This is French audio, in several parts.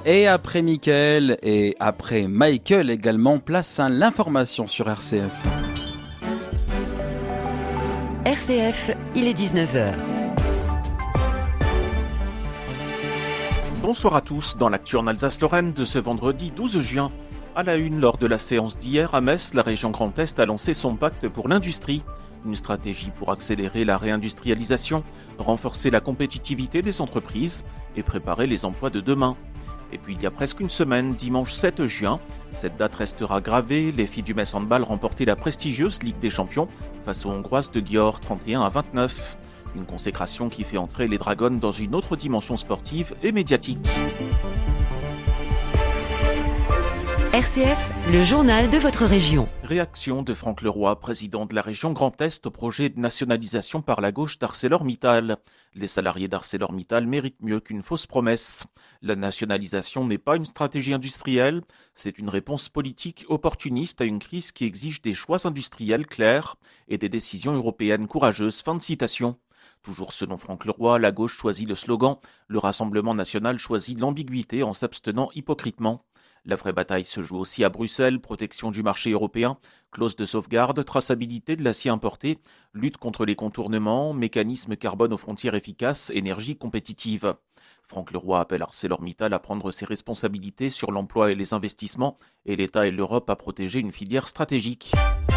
Et après Mickaël et après Michael également, place à l'information sur RCF. RCF, il est 19h. Bonsoir à tous, dans l'actu en Alsace-Lorraine de ce vendredi 12 juin. À la une, lors de la séance d'hier à Metz, la région Grand Est a lancé son pacte pour l'industrie. Une stratégie pour accélérer la réindustrialisation, renforcer la compétitivité des entreprises et préparer les emplois de demain. Et puis il y a presque une semaine, dimanche 7 juin, cette date restera gravée, les filles du Metz Handball remportaient la prestigieuse Ligue des Champions face aux Hongroises de Győr 31-29. Une consécration qui fait entrer les Dragons dans une autre dimension sportive et médiatique. RCF, le journal de votre région. Réaction de Franck Leroy, président de la région Grand Est, au projet de nationalisation par la gauche d'ArcelorMittal. Les salariés d'ArcelorMittal méritent mieux qu'une fausse promesse. La nationalisation n'est pas une stratégie industrielle, c'est une réponse politique opportuniste à une crise qui exige des choix industriels clairs et des décisions européennes courageuses. Fin de citation. Toujours selon Franck Leroy, la gauche choisit le slogan, le Rassemblement national choisit l'ambiguïté en s'abstenant hypocritement. La vraie bataille se joue aussi à Bruxelles, protection du marché européen, clause de sauvegarde, traçabilité de l'acier importé, lutte contre les contournements, mécanisme carbone aux frontières efficaces, énergie compétitive. Franck Leroy appelle ArcelorMittal à prendre ses responsabilités sur l'emploi et les investissements et l'État et l'Europe à protéger une filière stratégique.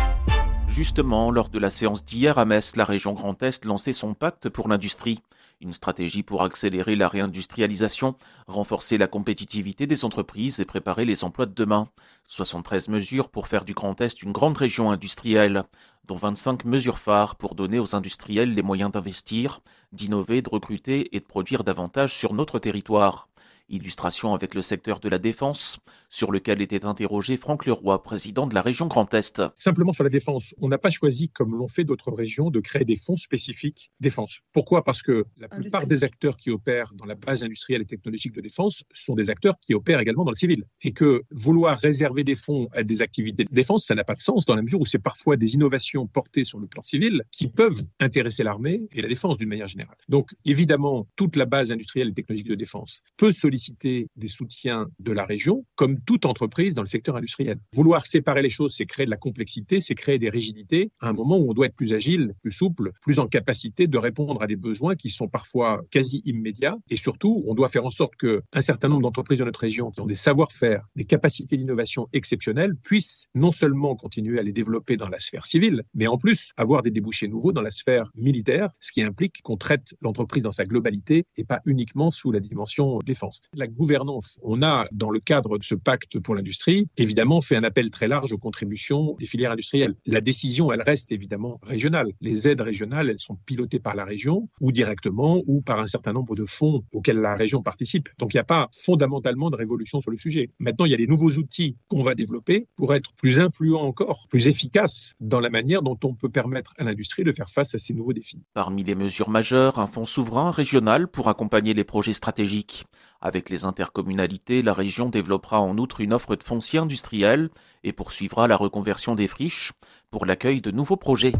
Justement, lors de la séance d'hier à Metz, la région Grand Est lançait son pacte pour l'industrie. Une stratégie pour accélérer la réindustrialisation, renforcer la compétitivité des entreprises et préparer les emplois de demain. 73 mesures pour faire du Grand Est une grande région industrielle, dont 25 mesures phares pour donner aux industriels les moyens d'investir, d'innover, de recruter et de produire davantage sur notre territoire. Illustration avec le secteur de la défense, sur lequel était interrogé Franck Leroy, président de la région Grand Est. Simplement sur la défense, on n'a pas choisi, comme l'ont fait d'autres régions, de créer des fonds spécifiques défense. Pourquoi ? Parce que la plupart des acteurs qui opèrent dans la base industrielle et technologique de défense sont des acteurs qui opèrent également dans le civil. Et que vouloir réserver des fonds à des activités de défense, ça n'a pas de sens dans la mesure où c'est parfois des innovations portées sur le plan civil qui peuvent intéresser l'armée et la défense d'une manière générale. Donc évidemment, toute la base industrielle et technologique de défense peut solliciter des soutiens de la région, comme toute entreprise dans le secteur industriel. Vouloir séparer les choses, c'est créer de la complexité, c'est créer des rigidités, à un moment où on doit être plus agile, plus souple, plus en capacité de répondre à des besoins qui sont parfois quasi immédiats. Et surtout, on doit faire en sorte qu'un certain nombre d'entreprises de notre région qui ont des savoir-faire, des capacités d'innovation exceptionnelles, puissent non seulement continuer à les développer dans la sphère civile, mais en plus avoir des débouchés nouveaux dans la sphère militaire, ce qui implique qu'on traite l'entreprise dans sa globalité et pas uniquement sous la dimension défense. La gouvernance, on a, dans le cadre de ce pacte pour l'industrie, évidemment fait un appel très large aux contributions des filières industrielles. La décision, elle reste évidemment régionale. Les aides régionales, elles sont pilotées par la région, ou directement, ou par un certain nombre de fonds auxquels la région participe. Donc il n'y a pas fondamentalement de révolution sur le sujet. Maintenant, il y a des nouveaux outils qu'on va développer pour être plus influents encore, plus efficaces dans la manière dont on peut permettre à l'industrie de faire face à ces nouveaux défis. Parmi les mesures majeures, un fonds souverain régional pour accompagner les projets stratégiques. Avec les intercommunalités, la région développera en outre une offre de foncier industriel et poursuivra la reconversion des friches pour l'accueil de nouveaux projets.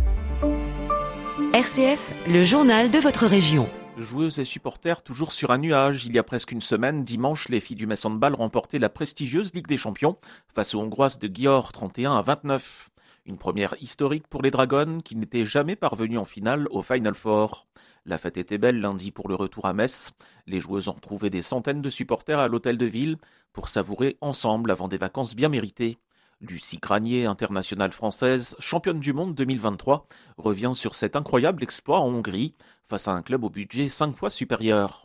RCF, le journal de votre région. Joueuses et supporters toujours sur un nuage. Il y a presque une semaine, dimanche, les filles du Metz Handball remportaient la prestigieuse Ligue des Champions face aux Hongroises de Győr 31-29. Une première historique pour les Dragons qui n'étaient jamais parvenues en finale au Final Four. La fête était belle lundi pour le retour à Metz. Les joueuses ont retrouvé des centaines de supporters à l'hôtel de ville pour savourer ensemble avant des vacances bien méritées. Lucie Granier, internationale française, championne du monde 2023, revient sur cet incroyable exploit en Hongrie face à un club au budget 5 fois supérieur.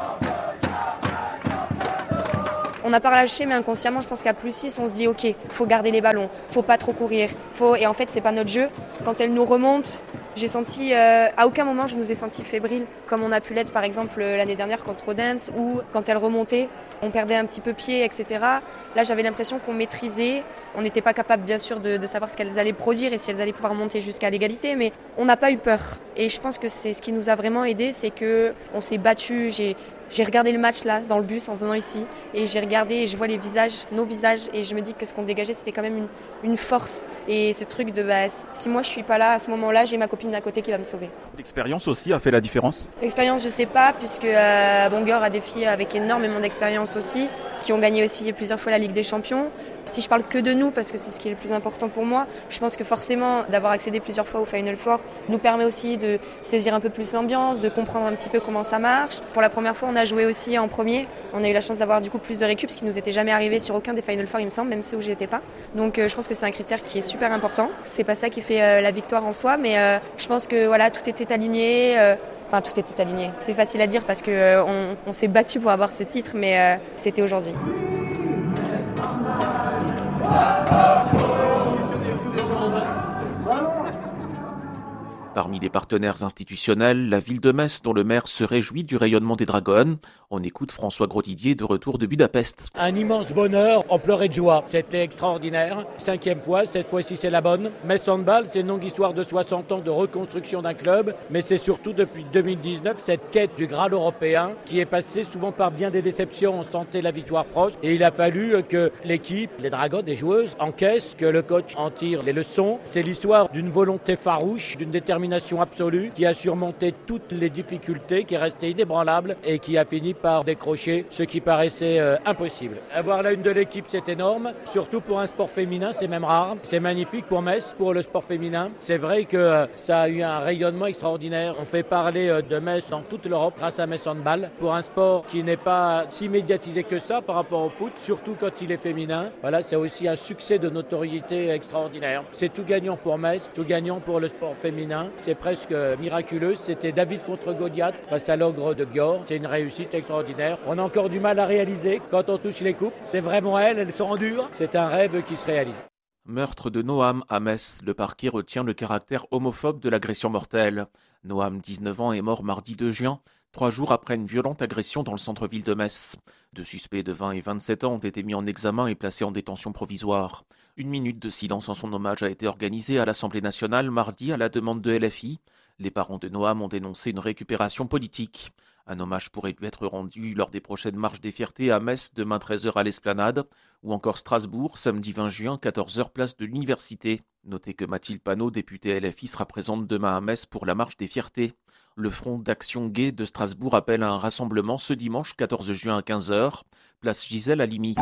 On n'a pas relâché, mais inconsciemment, je pense qu'à plus 6, on se dit ok, faut garder les ballons, faut pas trop courir, et en fait, c'est pas notre jeu. Quand elle nous remonte, j'ai senti, à aucun moment je nous ai senti fébriles, comme on a pu l'être par exemple l'année dernière contre Odense, où quand elle remontait, on perdait un petit peu pied, etc. Là, j'avais l'impression qu'on maîtrisait. On n'était pas capable, bien sûr, de savoir ce qu'elles allaient produire et si elles allaient pouvoir monter jusqu'à l'égalité, mais on n'a pas eu peur. Et je pense que c'est ce qui nous a vraiment aidé, c'est qu'on s'est battu. J'ai regardé le match là, dans le bus, en venant ici, et j'ai regardé et je vois les visages, nos visages, et je me dis que ce qu'on dégageait, c'était quand même une force. Et ce truc de, si moi je suis pas là, à ce moment-là, j'ai ma copine à côté qui va me sauver. L'expérience aussi a fait la différence? L'expérience, je sais pas, puisque Bongor a des filles avec énormément d'expérience aussi, qui ont gagné aussi plusieurs fois la Ligue des Champions. Si je parle que de nous, parce que c'est ce qui est le plus important pour moi, je pense que forcément, d'avoir accédé plusieurs fois au Final Four nous permet aussi de saisir un peu plus l'ambiance, de comprendre un petit peu comment ça marche. Pour la première fois, on a joué aussi en premier. On a eu la chance d'avoir du coup plus de récup, ce qui nous était jamais arrivé sur aucun des Final Four, il me semble, même ceux où j'étais pas. Donc je pense que c'est un critère qui est super important. C'est pas ça qui fait la victoire en soi, mais je pense que voilà, tout était aligné. Enfin, tout était aligné. C'est facile à dire parce qu'on s'est battu pour avoir ce titre, mais c'était aujourd'hui. Parmi les partenaires institutionnels, la ville de Metz, dont le maire se réjouit du rayonnement des Dragons. On écoute François Grosdidier de retour de Budapest. Un immense bonheur, on pleurait de joie. C'était extraordinaire. 5e fois, cette fois-ci c'est la bonne. Metz Handball, c'est une longue histoire de 60 ans de reconstruction d'un club, mais c'est surtout depuis 2019 cette quête du Graal européen qui est passée souvent par bien des déceptions. On sentait la victoire proche et il a fallu que l'équipe, les Dragons, les joueuses, encaissent, que le coach en tire les leçons. C'est l'histoire d'une volonté farouche, d'une détermination absolue qui a surmonté toutes les difficultés, qui est restée inébranlable et qui a fini par décrocher ce qui paraissait impossible. Avoir la une de l'équipe, c'est énorme, surtout pour un sport féminin, c'est même rare. C'est magnifique pour Metz, pour le sport féminin. C'est vrai que ça a eu un rayonnement extraordinaire. On fait parler de Metz dans toute l'Europe grâce à Metz Handball, pour un sport qui n'est pas si médiatisé que ça par rapport au foot, surtout quand il est féminin. Voilà, c'est aussi un succès de notoriété extraordinaire. C'est tout gagnant pour Metz, tout gagnant pour le sport féminin. C'est presque miraculeux. C'était David contre Goliath face à l'ogre de Győr. C'est une réussite extraordinaire. On a encore du mal à réaliser quand on touche les coupes. C'est vraiment elles sont dures. C'est un rêve qui se réalise. Meurtre de Noam à Metz. Le parquet retient le caractère homophobe de l'agression mortelle. Noam, 19 ans, est mort mardi 2 juin, 3 jours après une violente agression dans le centre-ville de Metz. 2 suspects de 20 et 27 ans ont été mis en examen et placés en détention provisoire. Une minute de silence en son hommage a été organisée à l'Assemblée nationale mardi à la demande de LFI. Les parents de Noam ont dénoncé une récupération politique. Un hommage pourrait lui être rendu lors des prochaines marches des fiertés à Metz, demain 13h à l'Esplanade, ou encore Strasbourg, samedi 20 juin, 14h, place de l'Université. Notez que Mathilde Panot, députée LFI, sera présente demain à Metz pour la marche des fiertés. Le Front d'Action Gay de Strasbourg appelle à un rassemblement ce dimanche 14 juin à 15h, place Gisèle Halimi.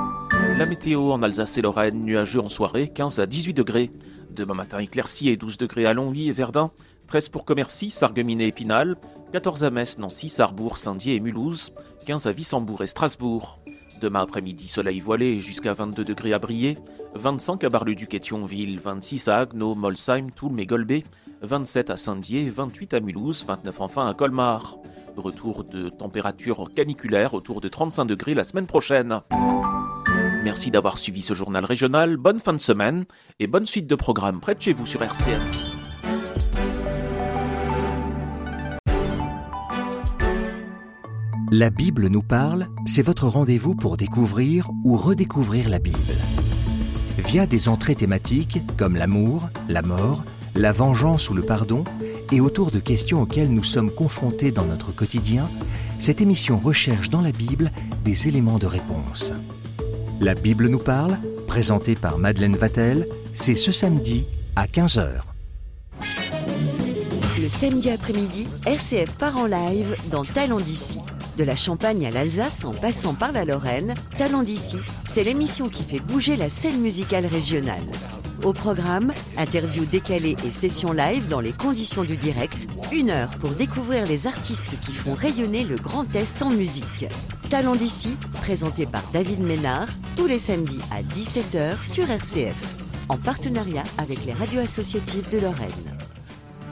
La météo en Alsace et Lorraine, nuageux en soirée, 15 à 18 degrés. Demain matin éclairci et 12 degrés à Longwy et Verdun, 13 pour Commercy, Sarreguemines et Épinal, 14 à Metz, Nancy, Sarrebourg, Saint-Dié et Mulhouse, 15 à Wissembourg et Strasbourg. Demain après-midi, soleil voilé et jusqu'à 22 degrés à Briey, 25 à Bar-le-Duc et Thionville, 26 à Haguenau, Molsheim, Toulmes et Golbet, 27 à Saint-Dié, 28 à Mulhouse, 29 enfin à Colmar. Retour de température caniculaire autour de 35 degrés la semaine prochaine. Merci d'avoir suivi ce journal régional, bonne fin de semaine et bonne suite de programmes près de chez vous sur RCF. La Bible nous parle, c'est votre rendez-vous pour découvrir ou redécouvrir la Bible. Via des entrées thématiques comme l'amour, la mort, la vengeance ou le pardon, et autour de questions auxquelles nous sommes confrontés dans notre quotidien, cette émission recherche dans la Bible des éléments de réponse. La Bible nous parle, présentée par Madeleine Vatel, c'est ce samedi à 15h. Le samedi après-midi, RCF part en live dans Talent d'ici. De la Champagne à l'Alsace en passant par la Lorraine, Talent d'ici, c'est l'émission qui fait bouger la scène musicale régionale. Au programme, interviews décalées et sessions live dans les conditions du direct, 1 heure pour découvrir les artistes qui font rayonner le Grand Est en musique. Talent d'ici, présenté par David Ménard, tous les samedis à 17h sur RCF, en partenariat avec les radios associatives de Lorraine.